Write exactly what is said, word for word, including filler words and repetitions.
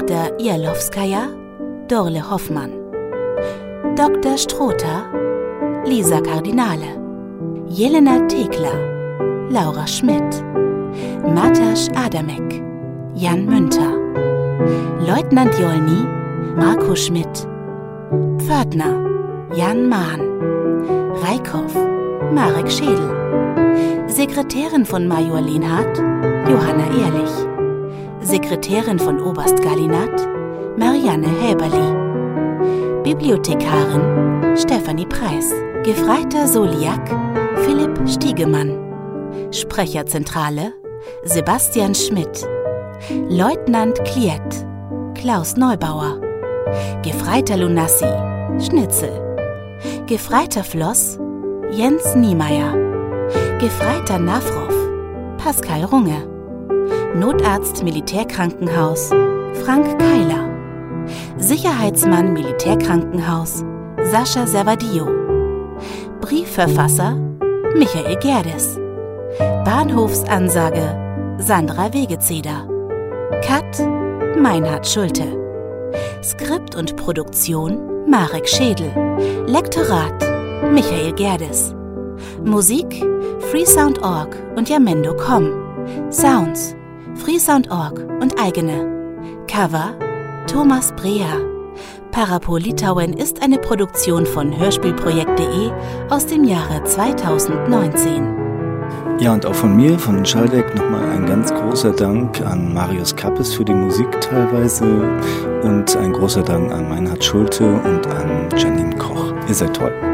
Magda Ierlowskaja, Dorle Hoffmann. Doktor Strother, Lisa Kardinale. Jelena Thekla, Laura Schmidt. Matasch Adamek, Jan Münter. Leutnant Jolny, Marco Schmidt. Pförtner, Jan Mahn. Reikhoff, Marek Schädel. Sekretärin von Major Lenhardt, Johanna Ehrlich. Sekretärin von Oberst Gallinat, Marianne Häberli. Bibliothekarin, Stefanie Preis. Gefreiter Soliak, Philipp Stiegemann. Sprecherzentrale, Sebastian Schmidt. Leutnant Kliet, Klaus Neubauer. Gefreiter Lunassi, Schnitzel. Gefreiter Floss, Jens Niemeyer. Gefreiter Nafrov, Pascal Runge. Notarzt Militärkrankenhaus, Frank Keiler. Sicherheitsmann Militärkrankenhaus, Sascha Servadio. Briefverfasser, Michael Gerdes. Bahnhofsansage, Sandra Wegezeder. Cut, Meinhard Schulte. Skript und Produktion, Marek Schädel. Lektorat, Michael Gerdes. Musik, Freesound Punkt org und Jamendo Punkt com. Sounds, Freesound Punkt org und eigene. Cover, Thomas Breher. Parapol Litauen ist eine Produktion von hörspielprojekt punkt de aus dem Jahre zweitausendneunzehn. Ja, und auch von mir, von Schalldeck, nochmal ein ganz großer Dank an Marius Kappes für die Musik teilweise und ein großer Dank an Meinhard Schulte und an Janine Koch. Ihr seid toll.